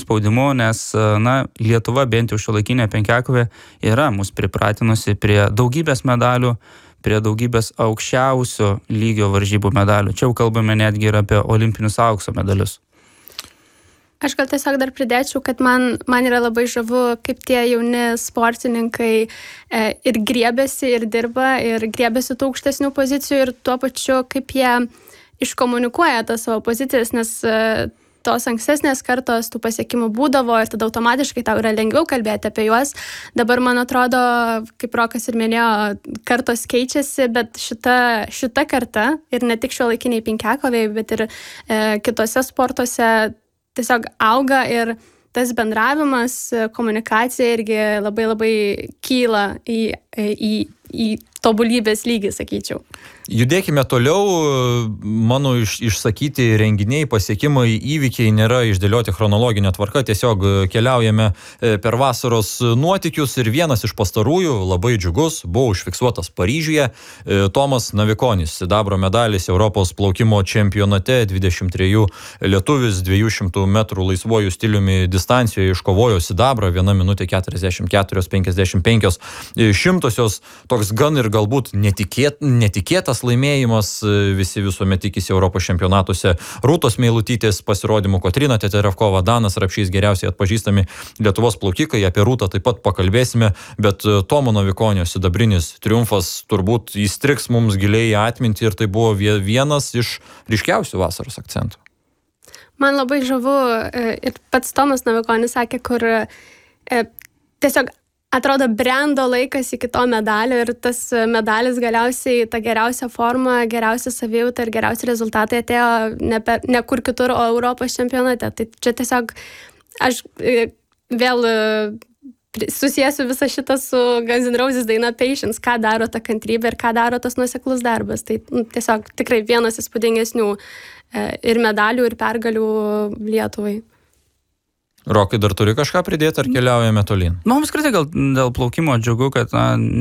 spaudimu, nes, Lietuva bent jau šiuolaikinė penkiakovė yra mus pripratinusi prie daugybės medalių, prie daugybės aukščiausio lygio varžybų medalių. Čia jau kalbame netgi ir apie olimpinius aukso medalius. Aš gal tiesiog dar pridėčiau, kad man yra labai žavu, kaip tie jauni sportininkai ir griebiasi, ir dirba, ir griebiasi tų aukštesnių pozicijų, ir tuo pačiu, kaip jie iškomunikuoja tas savo pozicijas, nes tos ankstesnės kartos tų pasiekimų būdavo ir tada automatiškai tau yra lengviau kalbėti apie juos. Dabar, man atrodo, kaip Rokas ir minėjo, kartos keičiasi, bet šita karta, ir ne tik šiuolaikiniai penkiakoviai, bet ir kitose sportuose tiesiog auga, ir tas bendravimas, komunikacija irgi labai labai kyla į tobulybės lygį, sakyčiau. Judėkime toliau. Mano išsakyti renginiai, pasiekimai, įvykiai nėra išdėlioti chronologinė tvarka, tiesiog keliaujame per vasaros nuotykius, ir vienas iš pastarųjų, labai džiugus, buvo užfiksuotas Paryžiuje. Tomas Navikonis, sidabro medalis Europos plaukimo čempionate, 23 lietuvis 200 metrų laisvuoju stiliumi distancijoje iškovojo sidabrą, 1 minutė 44,55 šimtosios, toks gan ir galbūt netikėtas laimėjimas. Visi visuomet tikisi Europos čempionatuose Rūtos Meilutytės pasirodymų, Kotryna Teterevkova, Danas Rapšys, geriausiai atpažįstami Lietuvos plaukikai. Apie Rūtą taip pat pakalbėsime, bet Tomo Navikonio sidabrinis triumfas turbūt įstrigs mums giliai į atmintį, ir tai buvo vienas iš ryškiausių vasaros akcentų. Man labai žavu, ir pats Tomas Navikonis sakė, kur tiesiog atrodo brendo laikas iki to medalio, ir tas medalis galiausiai, ta geriausia forma, geriausia savijauta ir geriausi rezultatai atėjo ne kur kitur, o Europos čempionate. Tai čia tiesiog aš vėl susijęsiu visą šitą su Guns N' Roses daina Patience, ką daro ta kantrybė ir ką daro tas nuoseklus darbas. Tai tiesiog tikrai vienas įspūdingesnių ir medalių, ir pergalių Lietuvai. Rokai, dar turi kažką pridėti, ar keliaujame tolyn? Mums kritai gal dėl plaukimo džiugu, kad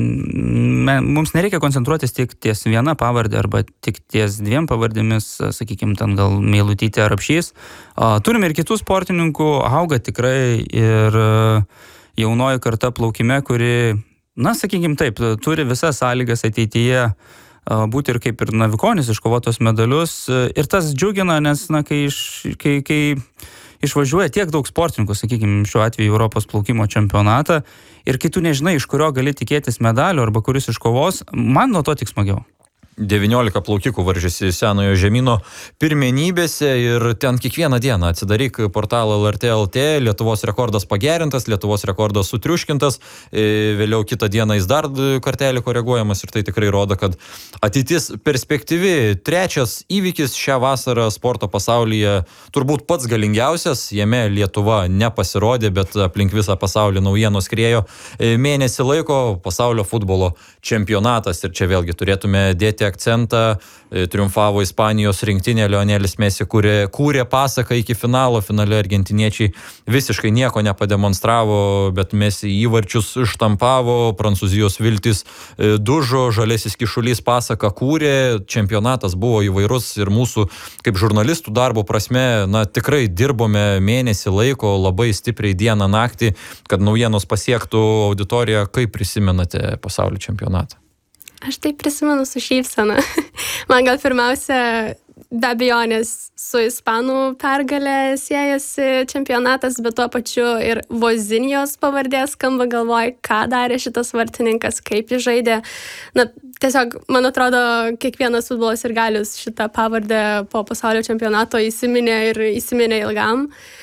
mums nereikia koncentruotis tik ties viena pavardė arba tik ties dviem pavardėmis, sakykime, ten gal Meilutytė ar Rapšys. Turime ir kitų sportininkų, auga tikrai ir jaunoji karta plaukime, kuri, sakykime taip, turi visas sąlygas ateityje būti ir kaip ir Navikonis iškovotos medalius. Ir tas džiugina, nes kai išvažiuoja tiek daug sportininkų, sakykime, šiuo atveju Europos plaukimo čempionatą, ir kai tu nežinai, iš kurio gali tikėtis medalių arba kuris iškovos, man nuo to tik smagiau. 19 plaukikų varžėsi Senojo žemyno pirmenybėse, ir ten kiekvieną dieną atsidaryk portalą LRT LT, Lietuvos rekordas pagerintas, Lietuvos rekordas sutriuškintas, vėliau kitą dieną jis dar kartelį koreguojamas, ir tai tikrai rodo, kad ateitis perspektyvi. Trečias įvykis šią vasarą sporto pasaulyje turbūt pats galingiausias, jame Lietuva nepasirodė, bet aplink visą pasaulį naujienos skriejo mėnesį laiko, pasaulio futbolo čempionatas, ir čia vėlgi turėtume dėti akcentą. Triumfavo Ispanijos rinktinė, Lionelis Messi kūrė pasaką iki finalo. Finale argentiniečiai visiškai nieko nepademonstravo, bet Messi įvarčius štampavo, Prancūzijos viltis dužo, žalesis kišulys pasaką kūrė. Čempionatas buvo įvairus, ir mūsų kaip žurnalistų darbo prasme, tikrai dirbome mėnesį laiko, labai stipriai dieną naktį, kad naujienos pasiektų auditoriją. Kaip prisimenate pasaulio čempionatą? Aš tai prisimenu su šypsena. Man gal pirmiausia, be abejonės, su ispanų pergalė siejasi čempionatas, bet tuo pačiu ir Vozinijos pavardės skamba, galvoj, ką darė šitas vartininkas, kaip jis žaidė. Tiesiog, man atrodo, kiekvienas futbolas ir galius šitą pavardę po pasaulio čempionato įsiminė ilgam.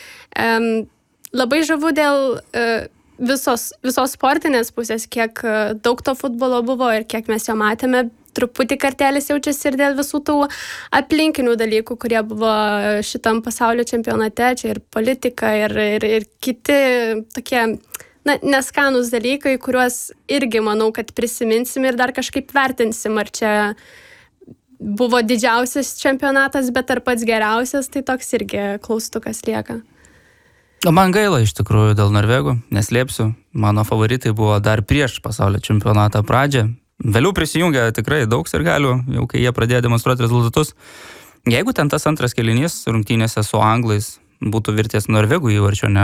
Labai žavu dėl visos sportinės pusės, kiek daug to futbolo buvo ir kiek mes jo matėme. Truputį kartelis jaučiasi ir dėl visų tų aplinkinių dalykų, kurie buvo šitam pasaulio čempionate. Čia ir politika, ir kiti tokie neskanūs dalykai, kuriuos irgi manau, kad prisiminsim ir dar kažkaip vertinsim, ar čia buvo didžiausias čempionatas, bet ar pats geriausias, tai toks irgi klaustukas lieka. Man gaila iš tikrųjų dėl norvegų, neslėpsiu. Mano favoritai buvo dar prieš pasaulio čempionato pradžią. Vėliau prisijungė tikrai daug sirgalių, jau kai jie pradėjo demonstruoti rezultatus. Jeigu ten tas antras kėlinys rungtynėse su anglais būtų virtęs norvegų įvarčio, ne